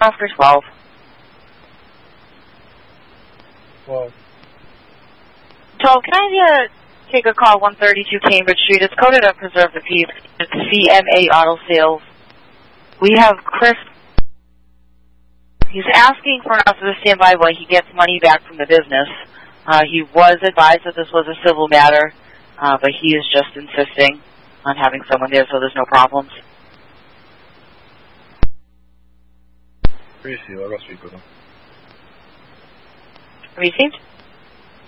After 12. Well. 12, can I take a call 132 Cambridge Street? It's coded up Preserve the Peace. It's CMA Auto Sales. We have Chris. He's asking for us to stand by while he gets money back from the business. He was advised that this was a civil matter, but he is just insisting on having someone there so there's no problems. Received. Received?